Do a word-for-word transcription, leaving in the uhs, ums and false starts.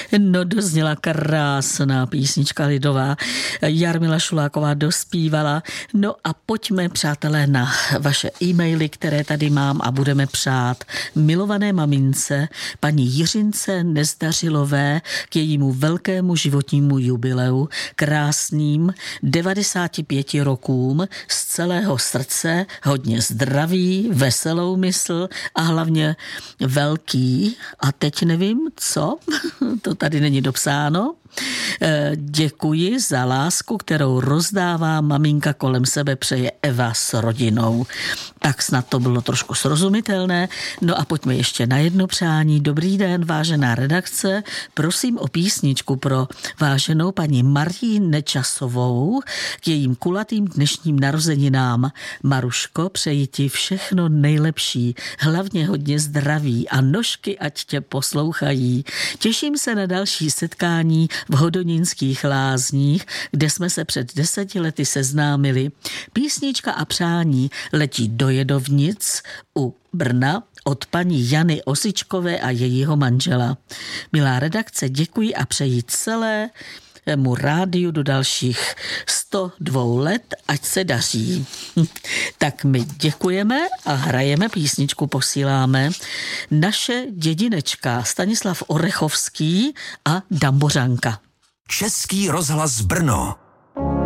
No, dozněla krásná písnička lidová. Jarmila Šuláková dospívala. No a pojďme, přátelé, na vaše e-maily, které tady mám a budeme přát milované mamince, paní Jiřince Nezdařilové k jejímu velkému životnímu jubileu, krásným devadesáti pěti rokům, z celého srdce, hodně zdraví, veselou mysl a hlavně velký, a teď nevím co, to tady není dopsáno. Děkuji za lásku, kterou rozdává maminka kolem sebe, přeje Eva s rodinou. Tak snad to bylo trošku srozumitelné. No a pojďme ještě na jedno přání. Dobrý den, vážená redakce. Prosím o písničku pro váženou paní Marii Nečasovou k jejím kulatým dnešním narozeninám. Maruško, přeji ti všechno nejlepší, hlavně hodně zdraví a nožky ať tě poslouchají. Těším se na další setkání v Hodonínských lázních, kde jsme se před deseti lety seznámili. Písnička a přání letí do Jedovnic u Brna od paní Jany Osičkové a jejího manžela. Milá redakce, děkuji a přeji celé mu rádiu do dalších sto dva let, ať se daří. Tak my děkujeme a hrajeme písničku, posíláme. Naše dědinečka Stanislav Orechovský a Dambořanka. Český rozhlas Brno.